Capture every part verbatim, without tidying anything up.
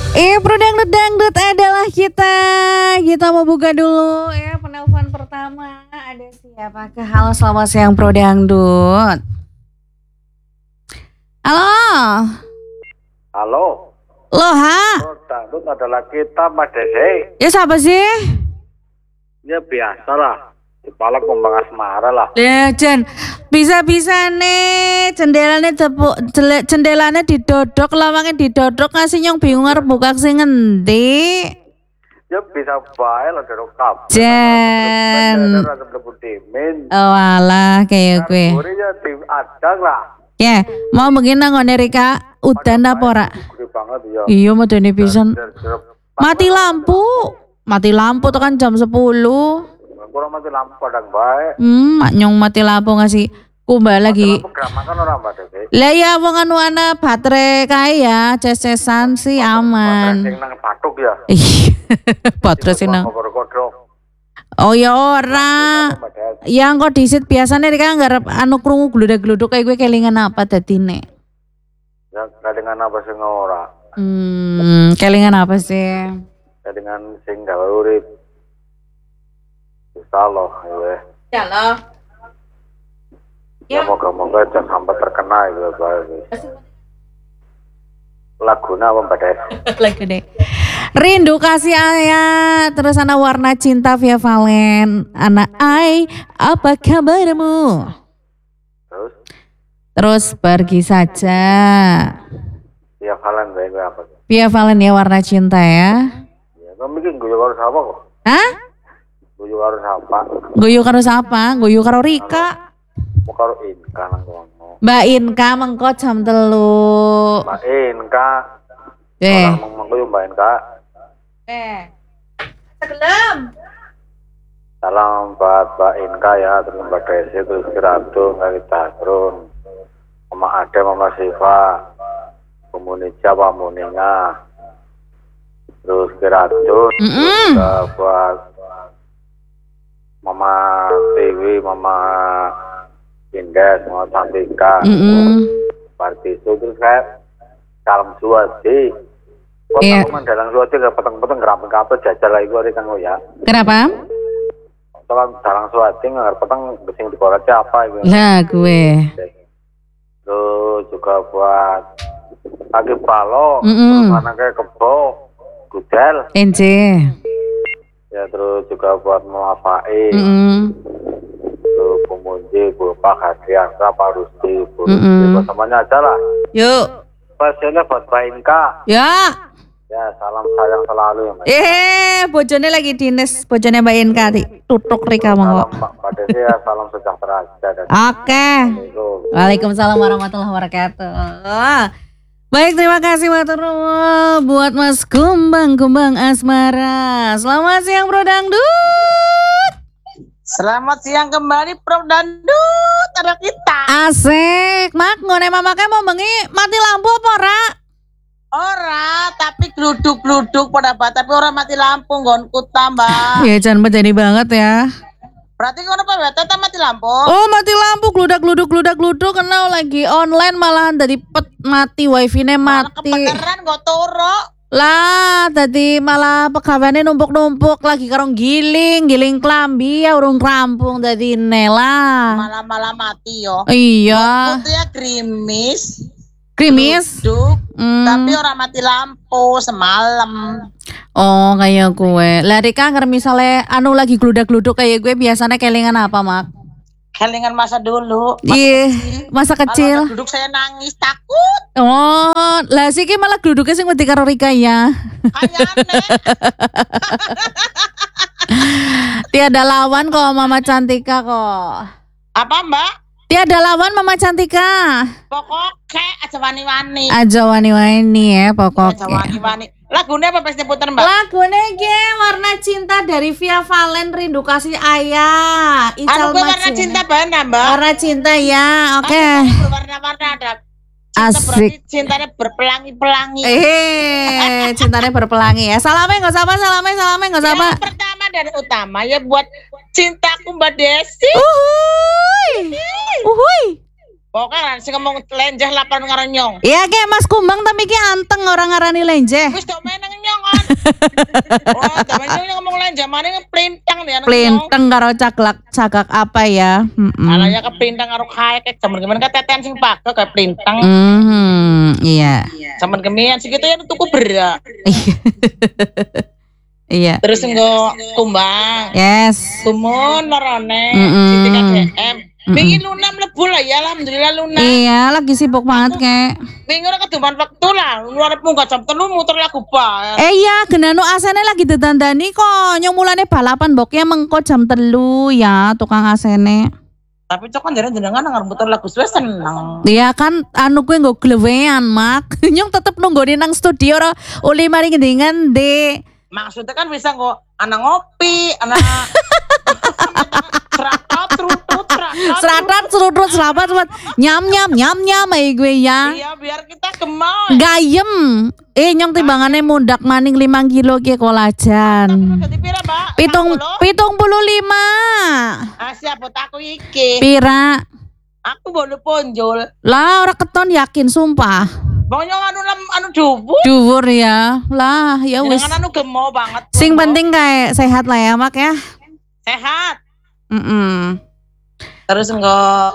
Eh, Pro Dangdut Dangdut adalah kita. Kita mau buka dulu ya penelpon pertama. Ada siapakah? Halo, selamat siang Pro Dangdut. Halo. Halo. Loh, ha? Pro Dangdut adalah kita, Mas Desi. Ya siapa sih? Ya biasa lah. Kepala pembang asmara lah. Ya, Jen. Bisa-bisa nih jendelanya tepuk jele- jendelanya didodok, lawangnya didodok, ngasih nyong bingung arep buka sing ngendi. Ya bisa bae lah dodok kabeh. Jen. Oh alah kayak gue. Gure ya tim adang lah. Ya, mau begini nggone Rika udan apa ora? Gede banget ya. Iya medeni pisan. Mati lampu. Mati lampu tuh kan jam sepuluh. Kurang mati lampu padang bae. Hmm, mak nyong mati lampu ngasih kumbal lagi. Lampu makan orang Mbak Desi. Lah ya wong anu ana baterai kae ya, ces-cesan sih aman. Sing nang batuk ya. Ih, baterai sih nang. Kodok. Oh ya ora. Yang kok disit biasanya Rika ngarep anu krungu gludak-gluduk kayak gue kelingan apa dadine. Ya kelingan apa sing ora? Hmm, kelingan apa sih? Kelingan sing gawe urip. Insyaallah ya. Ya loh. Ya moga-moga jangan sampai terkena gitu Pak. Laguna apa Mbak Des? Lagu deh. Rindu kasih ayah, terus anak warna cinta via Valen, anak Ai, apa kabarmu? Terus? Terus pergi saja. Ya Valen baik apa? Via Valen ya warna cinta ya. Ya kamu bikin guyu karo siapa kok? Hah? Guyu karo siapa? Guyu karo siapa? Guyu karo Rika. Mau karo Inka nang kono. Mbak Inka mengko jam telu. Mbak Inka. Eh. Orang ngomong guyu Mbak Inka. Eh. Segelem. Salam buat Mbak Inka ya, terus Mbak Desi, terus Kiratu, Mbak Kita, terus Mama Ade, Mama Siva, Komunija, Pak Muninga, terus Kiratu, Mm-mm. terus juga buat Mama Tiwi, Mama Indes, Mama Cantika, Mm-mm. Partisu, terus kayak Salam Suwadi. Kok Iya. kamu mendalang Suwadi gak peteng-peteng geramping kabel jajal lagi gue kan ya. Kenapa? Kan dalang Suwadi nggak peteng besing di koraja apa gitu. Lah gue. Terus juga buat Kaki Palo, Mm-mm. terus anaknya Kebo, Gudel. Ence. Ya terus juga buat Mama Fai, Mm-mm. terus Pemunji, Bapak Hadiasa, Pak Rusti, Bu Mm-mm. Rusti, buat semuanya aja lah. Yuk. Pasiennya buat Mbak Inka. Ya. Ya salam sayang selalu ya Mbak. Eh, bojone lagi dinas, bojone Mbak Inka di tutuk Rika Salam monggo. Mbak Mbak Desi ya, salam sejahtera aja. Dan Oke. Assalamualaikum. Waalaikumsalam warahmatullahi wabarakatuh. Baik, terima kasih matur nuwun buat Mas Kumbang Kumbang Asmara. Selamat siang Bro Dangdut. Selamat siang kembali Prof Dangdut, ada kita. Asik, Mak ngone mamake mau bengi mati lampu apa ora? Ora, tapi gluduk-gluduk pada bat, tapi orang mati lampu nggonku tambah. Ya jangan menjadi banget ya. Berarti ngono apa ya? Tetap mati lampu. Oh mati lampu gludak gluduk gludak gluduk kenal lagi online malahan tadi pet mati wifi-nya Malah mati. kebeneran nggo turu. Lah tadi malah pegawainya numpuk-numpuk lagi karong giling giling klambi ya urung rampung tadi nela. Malah-malah mati yo. Iya. Putihnya gerimis. Krimis. Gluduk, Hmm. tapi orang mati lampu semalam. Oh kayak gue. Lah Rika kalau misalnya anu lagi gludak-gluduk kayak gue biasanya kelingan apa Mak? Kelingan masa dulu. Iya, masa Kalau kecil. ada duduk saya nangis takut. Oh, lah sih malah gluduknya sing wedi karo Rika ya. Kayak aneh. Tiada lawan kok Mama Cantika kok. Apa Mbak? Tiada lawan Mama Cantika. Pokoknya aja wani-wani. Aja wani-wani ya Aja pokoknya. wani-wani. Lagunya apa pasti puter Mbak? Lagunya ge warna cinta dari Via Valen, rindu kasih ayah. Ical Anu gue warna Macina. cinta mana Mbak? Warna cinta ya, oke. Anu gue berwarna-warna ada. Cinta Asik. berarti cintanya berpelangi-pelangi. Eh, cintanya berpelangi ya. Salamnya nggak sama, salamnya, salamnya nggak sama. Yang pertama dan utama ya buat cintaku Mbak Desi. Uhuy, uhuy. Pokoknya sih ngomong lenjah lapan ngaranyong. Iya kayak Mas Kumbang tapi ki anteng orang ngarani lenje. Wis dok meneng kan. Oh, zaman ini ngomong lain zamane ngeplintang ya. Plinteng karo caglak cagak apa ya? Heeh. Alanya keplintang karo kae kek zaman gimana keteten sing pagak kayak plintang. Mhm, iya. Zaman kemian segitu ya tuku berak. Iya. Terus nggo kumbang. Yes. Kumun marane Mm-mm. Siti K D M. Wingi Luna mlebu lah ya alhamdulillah Luna. Iya, lagi sibuk banget kek. Wingi ora keduman wektu lah. Luar munggah jam telu muter lagu bae. Eh iya, genano asene lagi ditandani kok. Nyong mulane balapan boknya mengko jam telu ya, tukang asene. Tapi cok kan jare jenengan nang muter lagu suwe seneng. Iya kan anu kuwi nggo glewean, Mak. Nyong tetep nunggone nang studio ora uli mari ngendingan de. Maksudnya kan bisa kok anak ngopi, anak serapat, serutut, serapat. Seratat serudut serapat serapat nyam nyam nyam nyam ae gue ya. Iya biar kita gemoy. Gayem. Eh nyong timbangannya mundak maning lima kilo ke kolajan. Jadi pira, Mbak? Pitung pitung puluh lima. Ah siap buat aku iki. Pira. Aku bolu ponjol. Lah ora keton yakin sumpah. Banyong anu anu, anu dhuwur. Dhuwur ya. Lah ya wis. Jangan anu gemo banget. Sing Bro. penting kayak sehat lah ya Mak ya. Sehat. Mm-mm. Terus enggak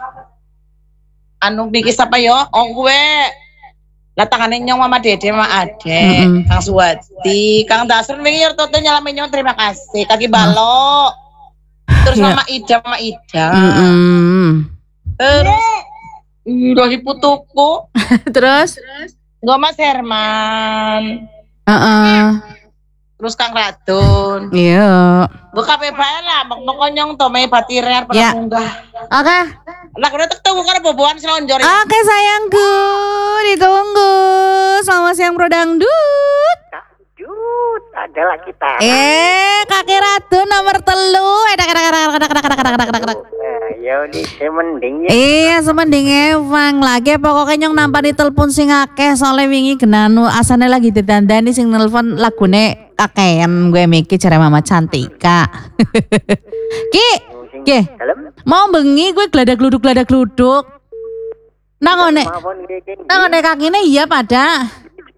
anu bikis apa yo? Oh gue. Lah tangane nyong Mama Dede Mak Ade, Mm-mm. Kang Suwadi, Kang Dasrun wingi yo toto nyalami nyong terima kasih. Kaki balok. Terus Iya. Mama Ida, Mama Ida. Mm-mm. Terus udah putuku. Terus? Enggak Mas Herman. Heeh. Terus Kang Radun. Iya. Buka bae lah, mok nyong to me batirer Ya. pada munggah. Oke. Lah kudu ketemu karo boboan selonjor. Oke sayangku, ditunggu. Selamat siang Bro Dangdut. Jut, adalah kita. Eh, kakek Ratu nomor telu. Eh, dak dak dak dak dak dak dak dak dak dak. Nah, ya udah saya mending ya. Iya, semending Ewang lagi pokoknya nyong nampani telepon sing akeh soalnya wingi genanu asane lagi ditandani sing nelpon lagune kakean gue mikir cara Mama Cantika. Ki, Ki, Dalam mau bengi gue geladak-gluduk geladak-gluduk. Nang one, mawon iki. nang one kakine iya pada.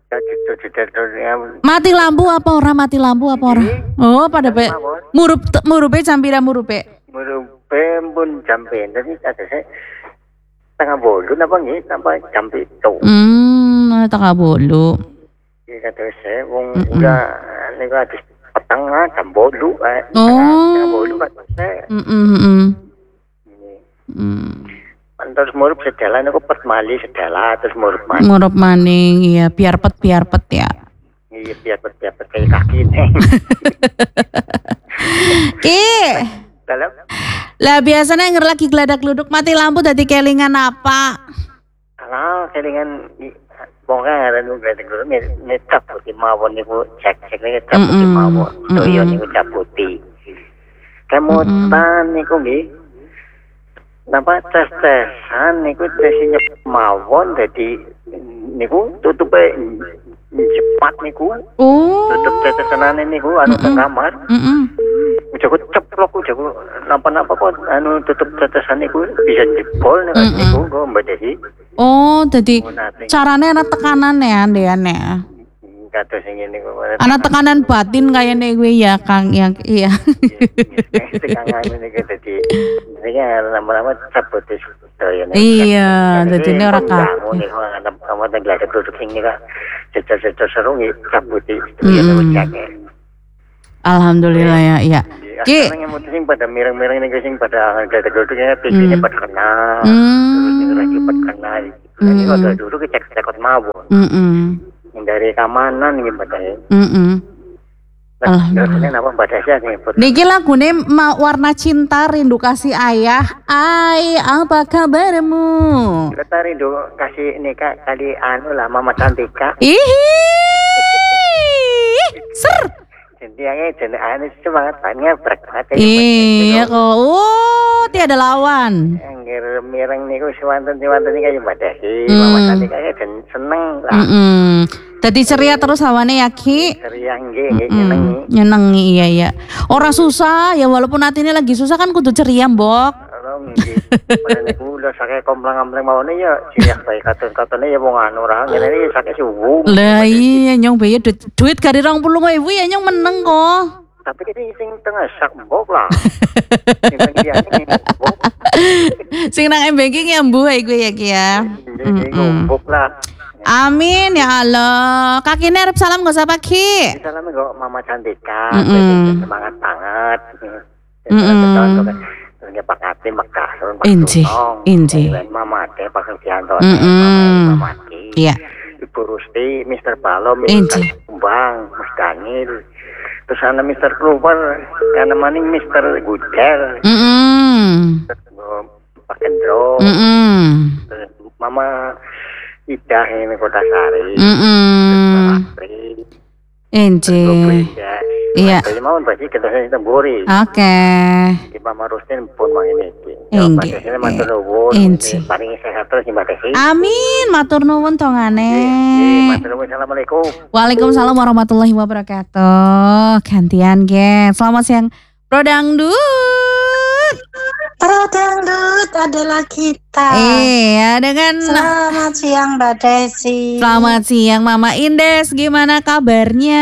Mati lampu apa ora mati lampu apa ora? Oh, pada pe murup murupe campira murupe. Murupe pun jam pinten iki kadese tengah bolu napa nggih napa jam pitu. Hmm, tak bolu. Iki kadese wong udah niku adus peteng lah jam bolu eh. Oh. Tengah bolu kadese. Mm mm mm. Terus murup sedalan aku pet mali sedala terus murup mali. Murup maning, iya biar pet biar pet ya. Iya biar pet biar pet kayak kaki nih. Ki, Dalam lah biasanya yang lagi geladak geluduk mati lampu tadi kelingan apa? kalau kelingan pokoknya ada nu gede dulu nih nih cap putih mawon niku cek cek nih cap putih Mm-mm. mawon. So Mm-mm. iya niku cap putih. Kemudian niku nggih. Napa tes-tesan niku tesnya mawon jadi niku tutupe cepat niku. Oh. Tutup tetesanane niku anu teng kamar. Mm-mm. Jago ceplok jago napa-napa kok anu tutup tetesan niku bisa jebol nih Mm-mm. niku kok mbedesi. Oh, jadi Munate caranya ada tekanan ya, Dean ya. kados sing ngene kok. Ada tekanan batin kayaknya gue ya, Kang yang iya. Tekan ngene iki dadi iki lama-lama cabut wis sedaya. Iya, dadi ini ora kaku. Ngene kok ana kamu tak glade produk sing iki kok cecer-cecer seru iki cabut iki. Mm-mm. Alhamdulillah ya, iya. Ki. Ki, sing pada mireng-mireng ini sing pada glade produknya pinggirnya Mm. pada kenal. Hmm. Terus ini lagi pada kenal. Ini Mm. kok dulu cek-cekot mawon. Mm-mm. Dari keamanan iki pada. Mm-mm. Terus ini apa pada sih nih? Niki lagune ma- warna cinta rindu kasih ayah. Ai, apa kabarmu? Kita rindu kasih nikah kali anu lah Mama Cantika. Ih. Ser. Jadi yang jenis anu semangat banget berkat. Iya kok. Oh, tiada lawan. Angger mireng niku sewanten-sewanten iki kaya pada sih. Hmm. Mama Cantika ya dan seneng lah. Mm-mm. Tadi ceria terus hawane ya Ki. Ceria nggih nggih Mm, nyenengi. nyenengi iya ya. Orang susah ya walaupun hati ini lagi susah kan kudu ceria mbok. Kalau nggih Pada niku udah sakit komplang-komplang mau nih ya, siap baik katun-katune ya wong anu ra, ngene iki sakit suwung. Lah iya nyong bayi duit, duit kari rong puluh ribu ya nyong meneng kok. Tapi kita sing tengah sak mbok lah. Sing dia ini mbok. Sing nang m-banking ya mbuh iku ya ki ya. Ini mbok lah. Amin ya Allah. Kakine arep salam gak usah Ki. Salam kok Mama Cantika, Mm-mm. semangat banget. Mm-mm. Terus Pak Ati Mekah, Pak Inci, Sunong, inci. Mama Ade, Pak Sugianto, Mm-mm. Mama Ati, Iya. Ibu Rusti, Mister Balo, Inci. Mister Kumbang, Mas Daniel. Terus ada Mister Clover, karena maning Mister Gudel, Mm-mm. Pak Kendro, Mm-mm. terus Mama Ida ini Kota Sari, Mm-mm. Terus Inci. Iya. Jadi mau berarti kita sini temburi. Oke. Di Mama Rustin pun mau ini. Inci. Ini matur nuwun. Inci. Paling sehat terus Mbak Desi. Amin, matur nuwun tongane. Matur nuwun. Assalamualaikum. Waalaikumsalam warahmatullahi wabarakatuh. Gantian, geng. Selamat siang, Bro Dangdut. Pro Dangdut adalah kita. Iya, dengan Selamat siang Mbak Desi. Selamat siang Mama Indes, gimana kabarnya?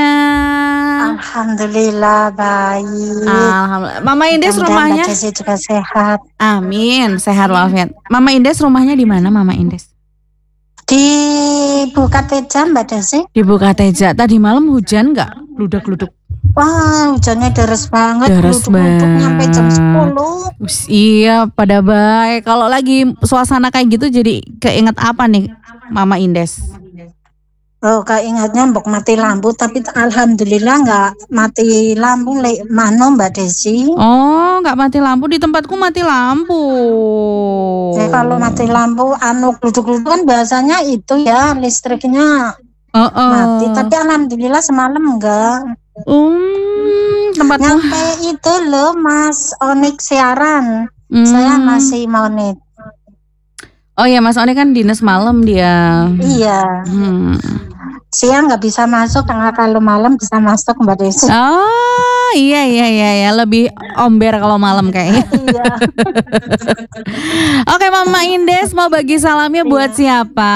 Alhamdulillah baik. Alhamdulillah. Mama Indes Mudah-mudahan rumahnya? Mbak Desi juga sehat. Amin, sehat walafiat. Mama Indes rumahnya di mana Mama Indes? Di Bukateja Mbak Desi. Di Bukateja. Tadi malam hujan nggak? Ludak-luduk. Wah hujannya deres banget. Deres Geluduk-geluduk nyampe jam banget. sepuluh. Us, iya, pada baik. Kalau lagi suasana kayak gitu jadi keinget apa nih Mama Indes? Oh keingatnya mbok mati lampu. Tapi alhamdulillah nggak mati lampu. Le, mano Mbak Desi. Oh, nggak mati lampu. Di tempatku mati lampu. Ya, kalau mati lampu anu geluduk-geluduk kan biasanya itu ya listriknya Oh, oh. mati. Tapi alhamdulillah semalam enggak. Um, tempatku. Nyampe itu loh Mas Onik siaran. Hmm. Saya masih monit. Oh ya, Mas Oni kan dinas malam dia. Iya. Hmm. Siang nggak bisa masuk karena kalau malam bisa masuk Mbak Desi. Oh iya iya iya ya, lebih omber kalau malam kayaknya. Iya. Oke Mama Indes mau bagi salamnya buat siapa?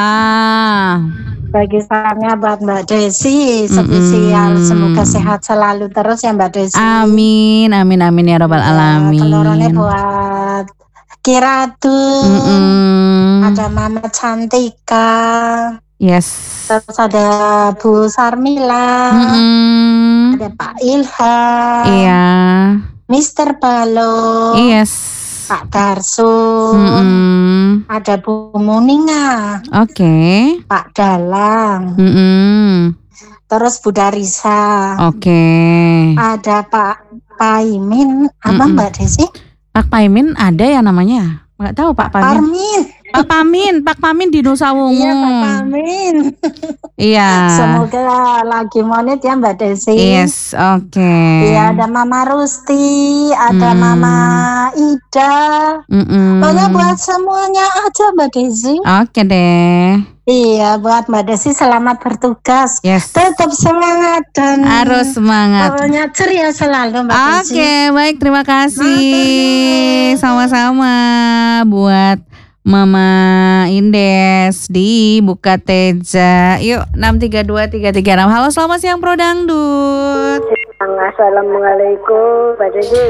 Bagi salamnya buat Mbak Desi spesial. Mm-mm. Semoga sehat selalu terus ya Mbak Desi. Amin amin amin ya robbal alamin. Telurnya buat Kiratu. Mm-mm. Ada Mama Cantika. Yes. Terus ada Bu Sarmila. Mm-mm. Ada Pak Ilham. Iya. Mister Balo. Yes. Pak Darso. Mm-mm. Ada Bu Muninga. Oke. Pak Dalang. Mm-mm. Terus Bu Darisa. Oke. Ada Pak Paimin. Apa Mm-mm. Mbak Desi? Pak Paimin ada ya namanya? Nggak tahu Pak Paimin. Parmin. Pak Pamin, Pak Pamin di Nusa Wungu. Iya Pak Pamin. Iya. Semoga lagi monit ya Mbak Desi. Yes, oke. Iya ada Mama Rusti, ada Hmm. Mama Ida. Mm-mm. Pokoknya buat semuanya aja Mbak Desi. Oke deh. Iya buat Mbak Desi selamat bertugas. Yes. Tetap semangat dan Harus semangat. pokoknya ceria selalu Mbak Desi. Oke, baik terima kasih. Sama-sama buat Mama Indes di Bukateja. Yuk enam tiga dua tiga tiga enam. Halo, selamat siang Pro Dangdut. Assalamualaikum Mbak Desi.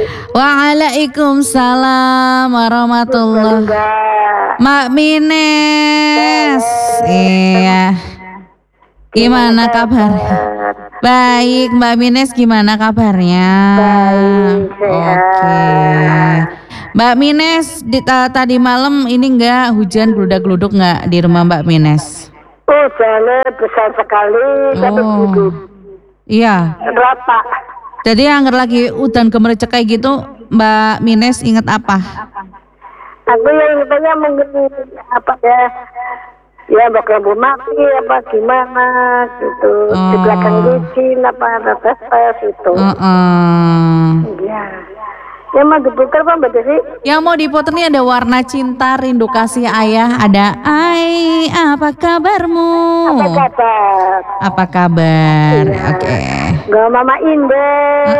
Waalaikumsalam warahmatullahi. Mak Mines. Iya. Gimana kabarnya? Baik, Mbak Mines gimana kabarnya? Baik, Oke. Mbak Mines di, ta- tadi malam ini enggak hujan gludak-gluduk enggak di rumah Mbak Mines? Hujannya besar sekali tapi Oh. duduk. Iya. Berapa? Jadi anggar lagi udan gemericek kayak gitu, Mbak Mines inget apa? Aku yang ingatnya mungkin apa ya? Ya bakal lampu mati apa gimana gitu. Di Oh. belakang licin apa ada tes itu. Heeh. Iya. Ya mau diputar Pak Mbak Desi? Yang mau diputer nih ada Warna Cinta, Rindu Kasih Ayah, ada Ai, apa kabarmu? Apa kabar? Apa kabar? Oke. Gak Mama Indah.